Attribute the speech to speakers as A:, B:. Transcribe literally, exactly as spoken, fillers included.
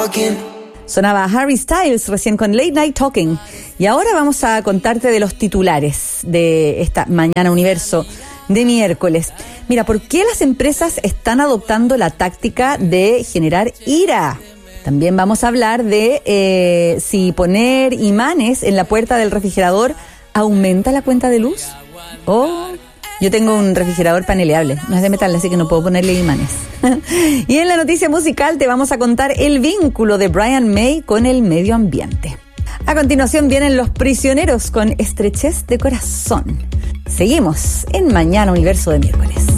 A: talking.
B: Sonaba Harry Styles recién con Late Night Talking. Y ahora vamos a contarte de los titulares de esta Mañana Universo de miércoles. Mira, ¿por qué las empresas están adoptando la táctica de generar ira? También vamos a hablar de eh, si poner imanes en la puerta del refrigerador aumenta la cuenta de luz. Oh, yo tengo un refrigerador paneleable, no es de metal, así que no puedo ponerle imanes. Y en la noticia musical te vamos a contar el vínculo de Brian May con el medio ambiente. A continuación vienen Los Prisioneros con Estrechez de Corazón. Seguimos en Mañana Universo de miércoles.